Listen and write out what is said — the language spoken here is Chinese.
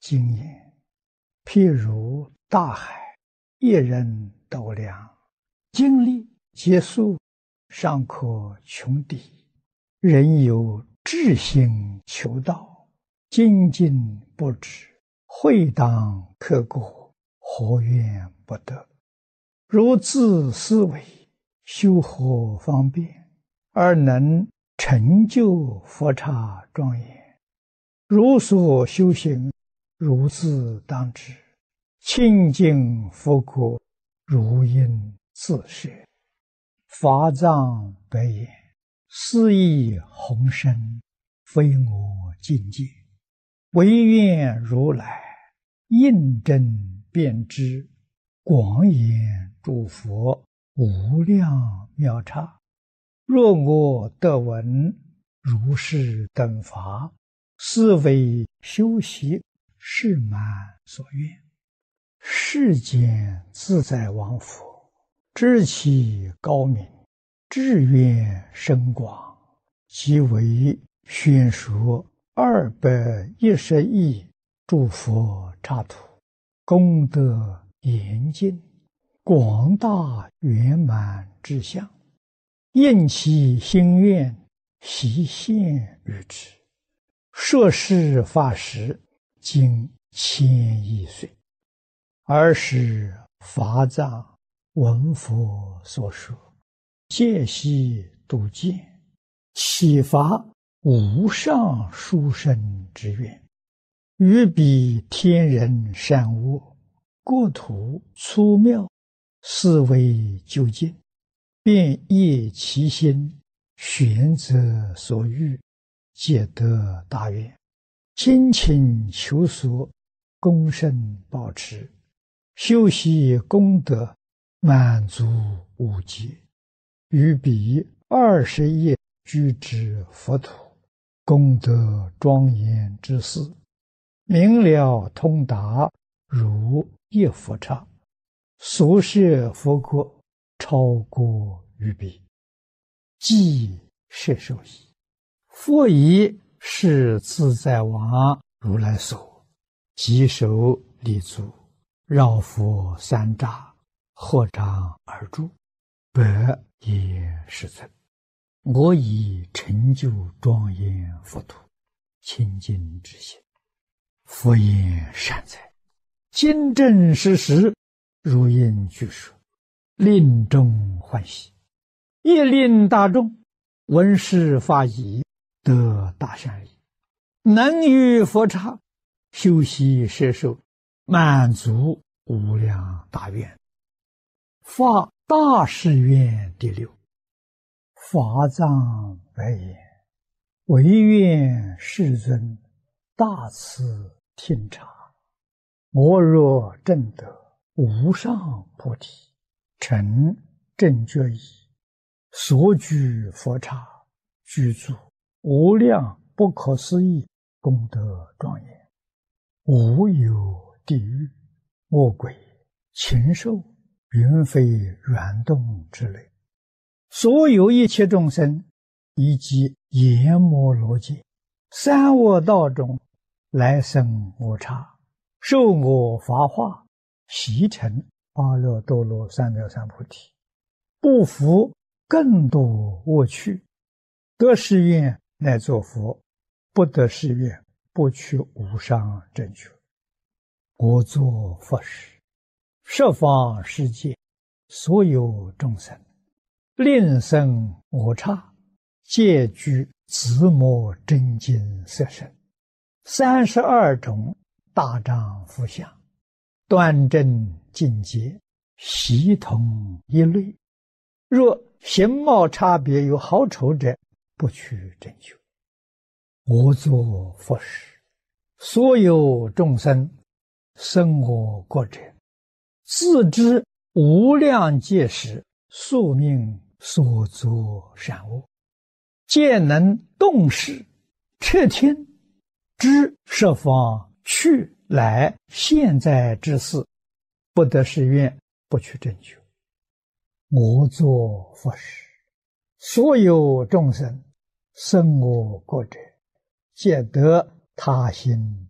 经言：譬如大海，一人斗量，精力皆速，尚可穷底。人有志心求道，精进不止，会当刻过，何怨不得？如自思维，修何方便，而能成就佛刹庄严？如所修行，如自当知。清净佛国，如应自摄。法藏白言：斯义宏深，非我境界。唯愿如来印证遍知，广演诸佛无量妙刹。若我得闻如是等法，斯为修习是满所愿。世间自在王佛，知其高明，志愿深广，即为宣说210亿诸佛刹土，功德严尽，广大圆满之相，应其心愿，悉现于之。摄事法时，经1000亿岁。尔时法藏闻佛所说，戒悉度见，启发无上殊胜之愿，于彼天人善恶，国土粗妙，思维究竟，便业其心，选择所欲，皆得大愿，精勤求索，功胜保持，修习功德，满足无极，于彼20亿居之佛土，功德庄严之事，明了通达，如一佛刹，所摄佛国，超过于彼，即摄受矣。佛以是自在王如来所，即手立足，绕佛3匝，合掌而住，白也世尊：我已成就庄严佛土，清净之心。佛言：善哉！今正实实，如应具说，令众欢喜，亦令大众闻是法已，得大善利，能于佛刹修习摄受，满足无量大愿。发大誓愿第6。法藏白言：唯愿世尊大慈听察，我若证得无上菩提，成正觉已，所居佛刹，具足无量不可思议功德庄严，无有地狱、恶鬼、禽兽、云飞软动之类，所有一切众生，以及阎摩罗界、三恶道中来生我刹，受我法化，习成阿耨多罗三藐三菩提，不服更多恶趣，得誓愿乃作佛，不得誓愿不取无上正觉。我作佛时，十方世界所有众生，令生我刹，皆具自摩真经色身，32种大丈夫相，端正净洁，悉同一类。若形貌差别有好丑者，不取正觉。我作佛时，所有众生生我国者，自知无量劫时宿命所作善恶，皆能动识彻听，知十方去来现在之事，不得誓愿，不取正觉。我作佛时，所有众生生我国者，皆得他心